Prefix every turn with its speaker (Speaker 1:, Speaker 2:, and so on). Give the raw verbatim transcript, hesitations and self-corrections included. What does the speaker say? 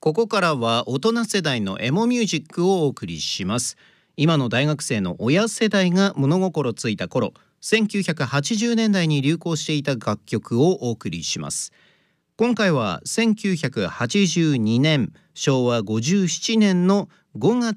Speaker 1: ここからは大人世代のエモミュージックをお送りします。今の大学生の親世代が物心ついた頃、せんきゅうひゃくはちじゅうねんだいに流行していた楽曲をお送りします。今回はせんきゅうひゃくはちじゅうにねん、しょうわごじゅうななねんのごが